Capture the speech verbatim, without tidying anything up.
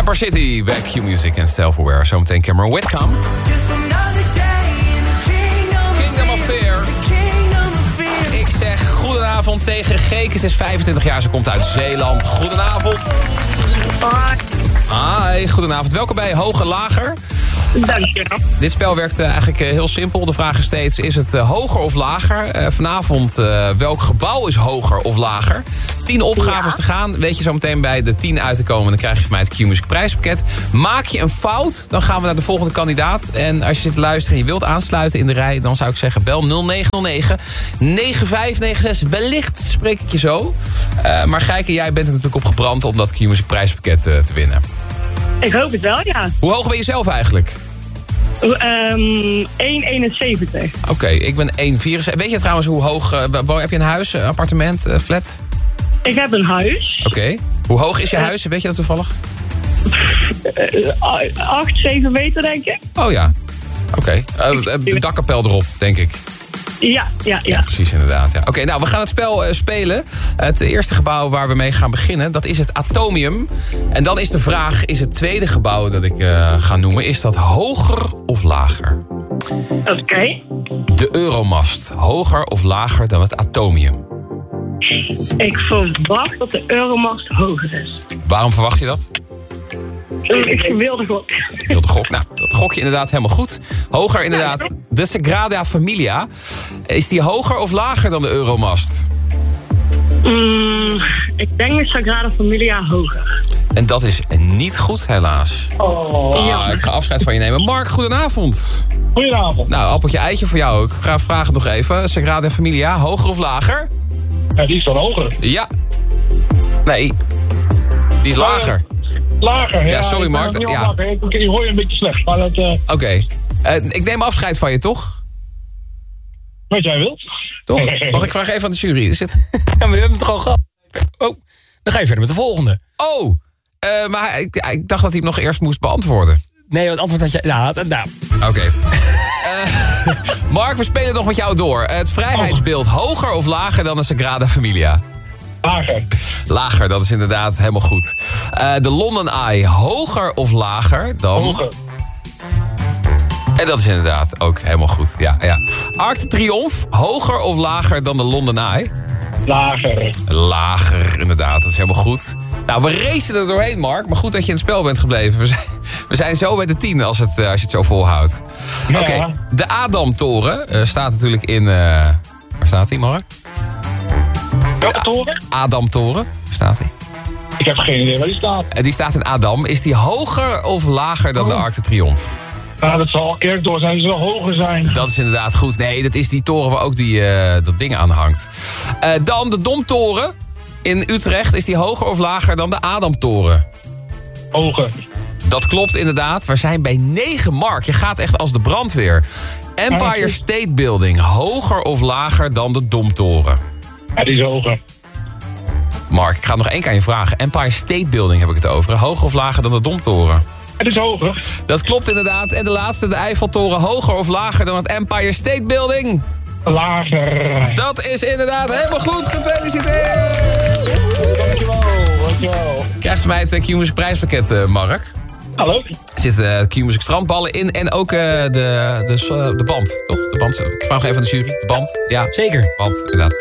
Rapper City, bij Q-Music en Self-Aware. Zometeen Cameron Whitcomb. Kingdom of Fear. Ik zeg goedenavond tegen Geke. Ze is vijfentwintig jaar, ze komt uit Zeeland. Goedenavond. Hi, goedenavond. Welkom bij Hoger Lager. Dankjewel. Dit spel werkt uh, eigenlijk uh, heel simpel. De vraag is steeds, is het uh, hoger of lager? Uh, vanavond, uh, welk gebouw is hoger of lager? Tien opgaves ja. te gaan. Weet je zo meteen bij de tien uit te komen. Dan krijg je van mij het Q-Music prijspakket. Maak je een fout, dan gaan we naar de volgende kandidaat. En als je zit te luisteren en je wilt aansluiten in de rij... dan zou ik zeggen, bel nul negen nul negen negen vijf negen zes. Wellicht spreek ik je zo. Uh, maar Gijke, jij bent er natuurlijk op gebrand... om dat Q-Music prijspakket uh, te winnen. Ik hoop het wel, ja. Hoe hoog ben je zelf eigenlijk? Um, één komma eenenzeventig. Oké, okay, ik ben één komma vierenzeventig. Weet je trouwens hoe hoog... Uh, heb je een huis, een appartement, uh, flat? Ik heb een huis. Oké. Okay. Hoe hoog is je uh, huis? Weet je dat toevallig? acht, zeven meter, denk ik. Oh ja. Oké. Okay. Uh, de dakkapel erop, denk ik. Ja, ja, ja. Ja, precies, inderdaad. Ja. Oké, okay, nou, we gaan het spel uh, spelen. Het eerste gebouw waar we mee gaan beginnen, dat is het Atomium. En dan is de vraag, is het tweede gebouw dat ik uh, ga noemen... is dat hoger of lager? Oké. Okay. De Euromast. Hoger of lager dan het Atomium? Ik verwacht dat de Euromast hoger is. Waarom verwacht je dat? Ik wilde gok. Wilde gok. Nou, dat gok je inderdaad helemaal goed. Hoger inderdaad. De Sagrada Familia. Is die hoger of lager dan de Euromast? Mm, ik denk de Sagrada Familia hoger. En dat is niet goed, helaas. Oh. Ah, Ja. ik ga afscheid van je nemen. Mark, goedenavond. Goedenavond. Nou, appeltje eitje voor jou. Ik ga vragen nog even. Sagrada Familia, hoger of lager? Ja, die is dan hoger. Ja. Nee. Die is lager. Lager, ja. Ja, sorry Mark. Ik, ja. ik, ik hoor je een beetje slecht, maar dat... Uh... Oké. Okay. Uh, ik neem afscheid van je, toch? Wat jij wilt. Toch? Mag ik vragen even aan de jury? Is het... Ja, maar we hebben het toch al gehad. Oh, dan ga je verder met de volgende. Oh, uh, maar ik, ik dacht dat hij hem nog eerst moest beantwoorden. Nee, het antwoord had je... Nou, nou. Oké. Okay. uh, Mark, we spelen nog met jou door. Het vrijheidsbeeld, oh. hoger of lager dan de Sagrada Familia? Lager. Lager, dat is inderdaad helemaal goed. Uh, de London Eye, hoger of lager dan... Hoger. En dat is inderdaad ook helemaal goed. Ja, ja. Arc de Triomphe, hoger of lager dan de London Eye? Lager. Lager, inderdaad. Dat is helemaal goed. Nou, we racen er doorheen, Mark. Maar goed dat je in het spel bent gebleven. We zijn, we zijn zo bij de tien als, het, als je het zo volhoudt. Ja. Oké, okay. De Adamtoren uh, staat natuurlijk in... Uh, waar staat die, Mark? Welke toren? Adamtoren, waar staat die? Ik heb geen idee waar die staat. Uh, die staat in Adam. Is die hoger of lager dan oh. de Arc de Triomphe? Nou, dat zal Kerktoren zijn, die zal hoger zijn. Dat is inderdaad goed. Nee, dat is die toren waar ook die, uh, dat ding aan hangt. Uh, dan de Domtoren in Utrecht. Is die hoger of lager dan de Adamtoren? Hoger. Dat klopt inderdaad. We zijn bij negen, Mark. Je gaat echt als de brandweer. Empire State Building. Hoger of lager dan de Domtoren? Ja, die is hoger. Mark, ik ga nog één keer aan je vragen. Empire State Building heb ik het over. Hoger of lager dan de Domtoren? Het is hoger. Dat klopt inderdaad. En de laatste, de Eiffeltoren, hoger of lager dan het Empire State Building? Lager. Dat is inderdaad helemaal goed. Gefeliciteerd! Dankjewel, dankjewel. Krijgt van mij het Q-Music prijspakket, uh, Mark. Ja, leuk. Er zitten uh, Q-Music strandballen in en ook uh, de, de, de band, toch? De band. Ik vraag even aan de jury. De band? Ja. Zeker. Band, inderdaad.